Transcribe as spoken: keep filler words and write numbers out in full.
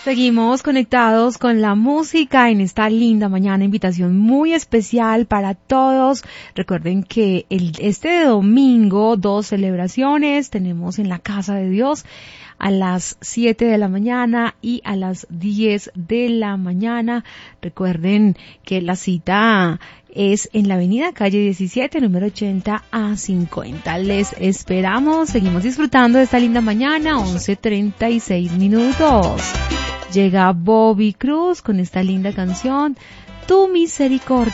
Seguimos conectados con la música en esta linda mañana, invitación muy especial para todos. Recuerden que el, este domingo dos celebraciones tenemos en la Casa de Dios a las siete de la mañana y a las diez de la mañana. Recuerden que la cita es en la avenida calle diecisiete, número ochenta a cincuenta. Les esperamos, seguimos disfrutando de esta linda mañana, once treinta y seis minutos. Llega Bobby Cruz con esta linda canción, Tu Misericordia.